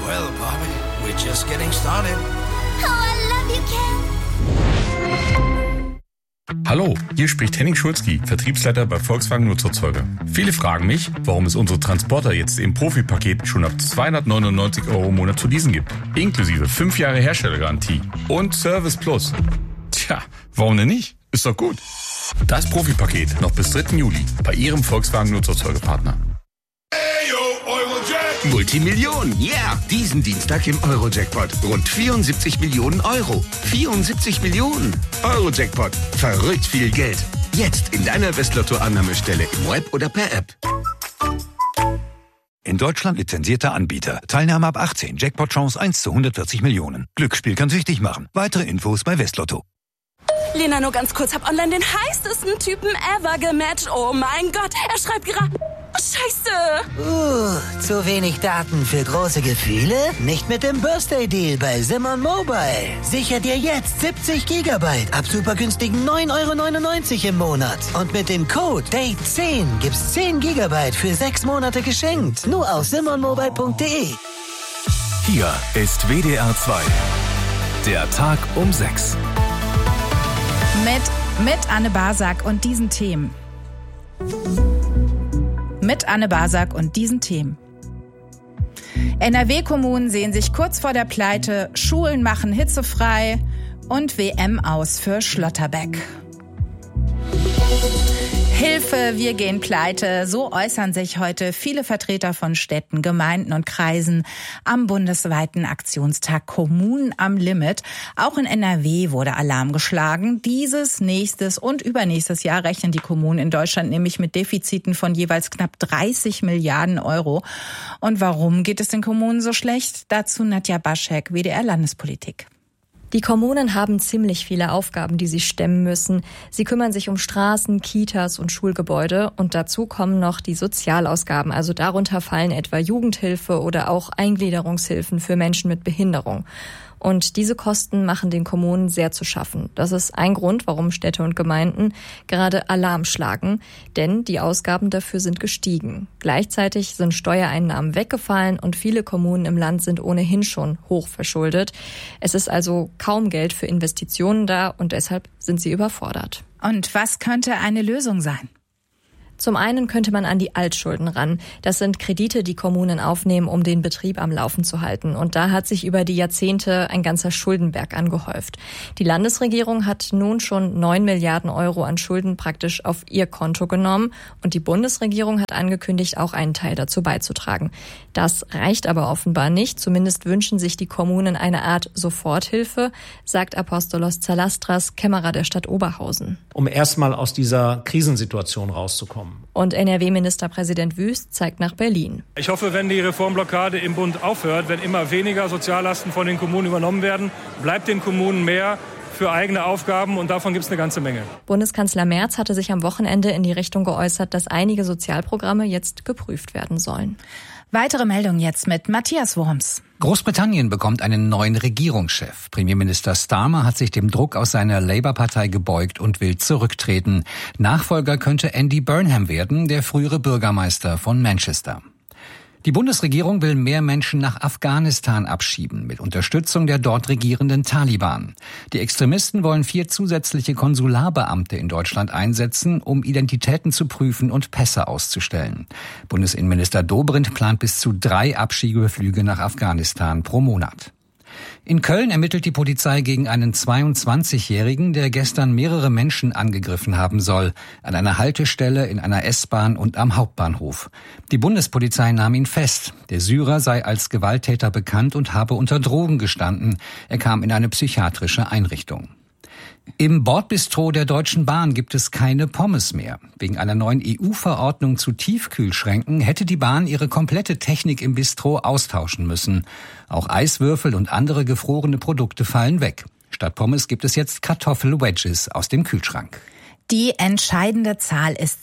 Well, Bobby, we're just getting started. Oh, I love you, Ken. Hallo, hier spricht Henning Schulzki, Vertriebsleiter bei Volkswagen Nutzerzeuger. Viele fragen mich, warum es unsere Transporter jetzt im Profipaket schon ab 299 € im Monat zu leasen gibt. Inklusive 5 Jahre Herstellergarantie und Service Plus. Tja, warum denn nicht? Ist doch gut. Das Profipaket noch bis 3. Juli bei Ihrem Volkswagen Nutzerzeugerpartner. Multimillionen, yeah! Diesen Dienstag im Euro-Jackpot. Rund 74 Millionen Euro. 74 Millionen. Euro-Jackpot. Verrückt viel Geld. Jetzt in deiner Westlotto-Annahmestelle im Web oder per App. In Deutschland lizenzierter Anbieter. Teilnahme ab 18. Jackpot-Chance 1 zu 140 Millionen. Glücksspiel kann süchtig machen. Weitere Infos bei Westlotto. Lena, nur ganz kurz, hab online den heißesten Typen ever gematcht. Oh mein Gott, er schreibt gerade... Scheiße! Zu wenig Daten für große Gefühle? Nicht mit dem Birthday-Deal bei Simon Mobile. Sicher dir jetzt 70 GB ab super günstigen 9,99 € im Monat. Und mit dem Code DATE10 gibt's 10 GB für 6 Monate geschenkt. Nur auf simonmobile.de. Hier ist WDR 2. Der Tag um 6. Mit Anne Basak und diesen Themen. NRW-Kommunen sehen sich kurz vor der Pleite, Schulen machen hitzefrei und WM aus für Schlotterbeck. Hilfe, wir gehen pleite. So äußern sich heute viele Vertreter von Städten, Gemeinden und Kreisen am bundesweiten Aktionstag Kommunen am Limit. Auch in NRW wurde Alarm geschlagen. Dieses, nächstes und übernächstes Jahr rechnen die Kommunen in Deutschland nämlich mit Defiziten von jeweils knapp 30 Milliarden €. Und warum geht es den Kommunen so schlecht? Dazu Nadja Baschek, WDR Landespolitik. Die Kommunen haben ziemlich viele Aufgaben, die sie stemmen müssen. Sie kümmern sich um Straßen, Kitas und Schulgebäude und dazu kommen noch die Sozialausgaben. Also darunter fallen etwa Jugendhilfe oder auch Eingliederungshilfen für Menschen mit Behinderung. Und diese Kosten machen den Kommunen sehr zu schaffen. Das ist ein Grund, warum Städte und Gemeinden gerade Alarm schlagen, denn die Ausgaben dafür sind gestiegen. Gleichzeitig sind Steuereinnahmen weggefallen und viele Kommunen im Land sind ohnehin schon hoch verschuldet. Es ist also kaum Geld für Investitionen da und deshalb sind sie überfordert. Und was könnte eine Lösung sein? Zum einen könnte man an die Altschulden ran. Das sind Kredite, die Kommunen aufnehmen, um den Betrieb am Laufen zu halten. Und da hat sich über die Jahrzehnte ein ganzer Schuldenberg angehäuft. Die Landesregierung hat nun schon 9 Milliarden € an Schulden praktisch auf ihr Konto genommen. Und die Bundesregierung hat angekündigt, auch einen Teil dazu beizutragen. Das reicht aber offenbar nicht. Zumindest wünschen sich die Kommunen eine Art Soforthilfe, sagt Apostolos Zalastras, Kämmerer der Stadt Oberhausen. Um erstmal aus dieser Krisensituation rauszukommen. Und NRW-Ministerpräsident Wüst zeigt nach Berlin. Ich hoffe, wenn die Reformblockade im Bund aufhört, wenn immer weniger Soziallasten von den Kommunen übernommen werden, bleibt den Kommunen mehr für eigene Aufgaben und davon gibt es eine ganze Menge. Bundeskanzler Merz hatte sich am Wochenende in die Richtung geäußert, dass einige Sozialprogramme jetzt geprüft werden sollen. Weitere Meldungen jetzt mit Matthias Worms. Großbritannien bekommt einen neuen Regierungschef. Premierminister Starmer hat sich dem Druck aus seiner Labour-Partei gebeugt und will zurücktreten. Nachfolger könnte Andy Burnham werden, der frühere Bürgermeister von Manchester. Die Bundesregierung will mehr Menschen nach Afghanistan abschieben, mit Unterstützung der dort regierenden Taliban. Die Extremisten wollen 4 zusätzliche Konsularbeamte in Deutschland einsetzen, um Identitäten zu prüfen und Pässe auszustellen. Bundesinnenminister Dobrindt plant bis zu 3 Abschiebeflüge nach Afghanistan pro Monat. In Köln ermittelt die Polizei gegen einen 22-Jährigen, der gestern mehrere Menschen angegriffen haben soll, an einer Haltestelle, in einer S-Bahn und am Hauptbahnhof. Die Bundespolizei nahm ihn fest. Der Syrer sei als Gewalttäter bekannt und habe unter Drogen gestanden. Er kam in eine psychiatrische Einrichtung. Im Bordbistro der Deutschen Bahn gibt es keine Pommes mehr. Wegen einer neuen EU-Verordnung zu Tiefkühlschränken hätte die Bahn ihre komplette Technik im Bistro austauschen müssen. Auch Eiswürfel und andere gefrorene Produkte fallen weg. Statt Pommes gibt es jetzt Kartoffel-Wedges aus dem Kühlschrank. Die entscheidende Zahl ist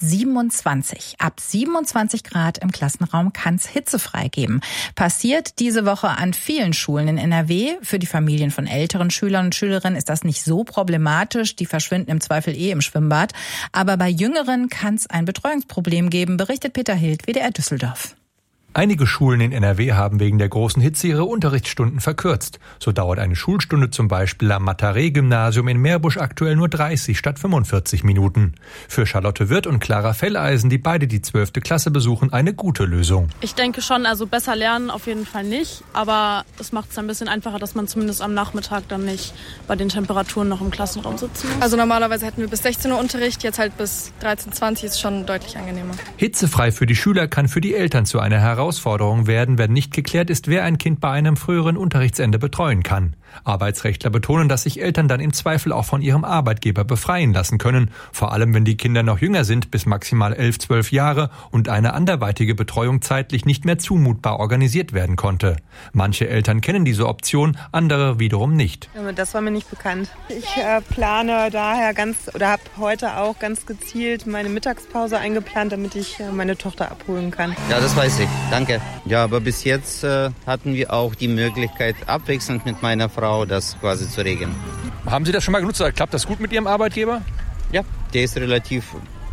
27. Ab 27 Grad im Klassenraum kann es hitzefrei geben. Passiert diese Woche an vielen Schulen in NRW. Für die Familien von älteren Schülern und Schülerinnen ist das nicht so problematisch. Die verschwinden im Zweifel im Schwimmbad. Aber bei Jüngeren kann es ein Betreuungsproblem geben, berichtet Peter Hild, WDR Düsseldorf. Einige Schulen in NRW haben wegen der großen Hitze ihre Unterrichtsstunden verkürzt. So dauert eine Schulstunde zum Beispiel am Mataré-Gymnasium in Meerbusch aktuell nur 30 statt 45 Minuten. Für Charlotte Wirth und Clara Felleisen, die beide die 12. Klasse besuchen, eine gute Lösung. Ich denke schon, also besser lernen auf jeden Fall nicht, aber es macht es ein bisschen einfacher, dass man zumindest am Nachmittag dann nicht bei den Temperaturen noch im Klassenraum sitzen muss. Also normalerweise hätten wir bis 16 Uhr Unterricht, jetzt halt bis 13:20 ist schon deutlich angenehmer. Hitzefrei für die Schüler kann für die Eltern zu einer Herausforderung werden, wenn nicht geklärt ist, wer ein Kind bei einem früheren Unterrichtsende betreuen kann. Arbeitsrechtler betonen, dass sich Eltern dann im Zweifel auch von ihrem Arbeitgeber befreien lassen können, vor allem wenn die Kinder noch jünger sind, bis maximal 11, 12 Jahre und eine anderweitige Betreuung zeitlich nicht mehr zumutbar organisiert werden konnte. Manche Eltern kennen diese Option, andere wiederum nicht. Das war mir nicht bekannt. Ich plane daher habe heute auch ganz gezielt meine Mittagspause eingeplant, damit ich meine Tochter abholen kann. Ja, das weiß ich. Danke. Ja, aber bis jetzt hatten wir auch die Möglichkeit, abwechselnd mit meiner Frau das quasi zu regeln. Haben Sie das schon mal genutzt? Klappt das gut mit Ihrem Arbeitgeber? Ja, der ist relativ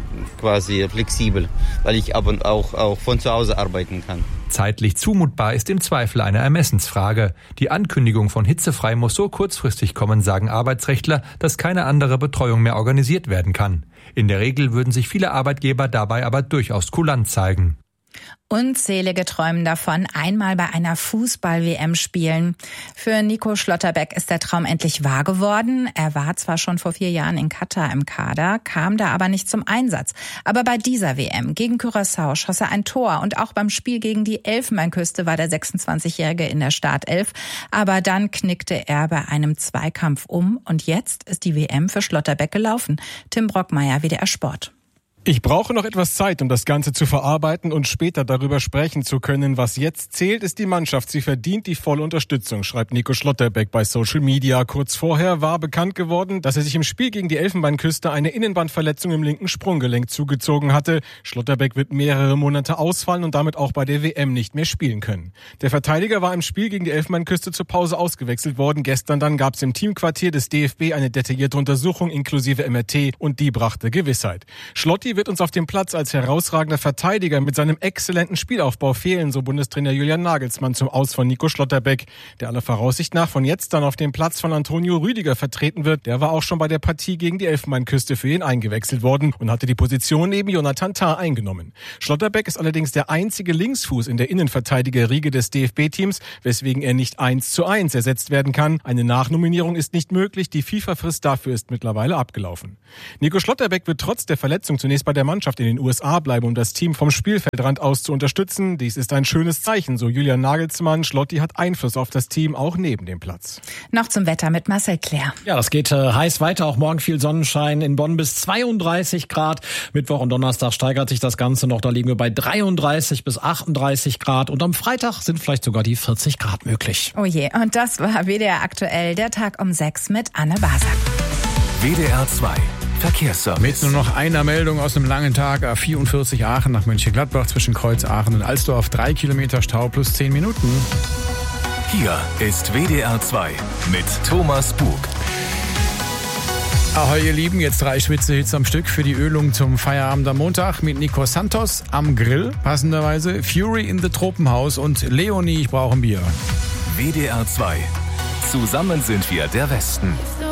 quasi flexibel, weil ich ab und auch von zu Hause arbeiten kann. Zeitlich zumutbar ist im Zweifel eine Ermessensfrage. Die Ankündigung von hitzefrei muss so kurzfristig kommen, sagen Arbeitsrechtler, dass keine andere Betreuung mehr organisiert werden kann. In der Regel würden sich viele Arbeitgeber dabei aber durchaus kulant zeigen. Unzählige träumen davon, einmal bei einer Fußball-WM spielen. Für Nico Schlotterbeck ist der Traum endlich wahr geworden. Er war zwar schon vor 4 Jahren in Katar im Kader, kam da aber nicht zum Einsatz. Aber bei dieser WM gegen Curaçao schoss er ein Tor und auch beim Spiel gegen die Elfenbeinküste war der 26-Jährige in der Startelf. Aber dann knickte er bei einem Zweikampf um und jetzt ist die WM für Schlotterbeck gelaufen. Tim Brockmeier, WDR Sport. Ich brauche noch etwas Zeit, um das Ganze zu verarbeiten und später darüber sprechen zu können. Was jetzt zählt, ist die Mannschaft. Sie verdient die volle Unterstützung, schreibt Nico Schlotterbeck bei Social Media. Kurz vorher war bekannt geworden, dass er sich im Spiel gegen die Elfenbeinküste eine Innenbandverletzung im linken Sprunggelenk zugezogen hatte. Schlotterbeck wird mehrere Monate ausfallen und damit auch bei der WM nicht mehr spielen können. Der Verteidiger war im Spiel gegen die Elfenbeinküste zur Pause ausgewechselt worden. Gestern dann gab es im Teamquartier des DFB eine detaillierte Untersuchung inklusive MRT und die brachte Gewissheit. Schlotti wird uns auf dem Platz als herausragender Verteidiger mit seinem exzellenten Spielaufbau fehlen, so Bundestrainer Julian Nagelsmann zum Aus von Nico Schlotterbeck, der aller Voraussicht nach von jetzt dann auf dem Platz von Antonio Rüdiger vertreten wird. Der war auch schon bei der Partie gegen die Elfenbeinküste für ihn eingewechselt worden und hatte die Position neben Jonathan Tah eingenommen. Schlotterbeck ist allerdings der einzige Linksfuß in der Innenverteidigerriege des DFB-Teams, weswegen er nicht 1:1 ersetzt werden kann. Eine Nachnominierung ist nicht möglich, die FIFA-Frist dafür ist mittlerweile abgelaufen. Nico Schlotterbeck wird trotz der Verletzung zunächst bei der Mannschaft in den USA bleiben, um das Team vom Spielfeldrand aus zu unterstützen. Dies ist ein schönes Zeichen, so Julian Nagelsmann. Schlotti hat Einfluss auf das Team, auch neben dem Platz. Noch zum Wetter mit Marcel Claire. Ja, das geht heiß weiter. Auch morgen viel Sonnenschein. In Bonn bis 32 Grad. Mittwoch und Donnerstag steigert sich das Ganze noch. Da liegen wir bei 33 bis 38 Grad. Und am Freitag sind vielleicht sogar die 40 Grad möglich. Oh je, und das war WDR aktuell, der Tag um 6 mit Anne Basak. WDR 2. Verkehrsservice. Mit nur noch einer Meldung aus einem langen Tag. A44 Aachen nach Mönchengladbach zwischen Kreuz Aachen und Alsdorf. 3 Kilometer Stau plus 10 Minuten. Hier ist WDR 2 mit Thomas Bug. Ahoi ihr Lieben, jetzt 3 Schwitze-Hits am Stück für die Ölung zum Feierabend am Montag mit Nico Santos am Grill, passenderweise, Fury in the Tropenhaus und Leonie, ich brauche ein Bier. WDR 2. Zusammen sind wir der Westen.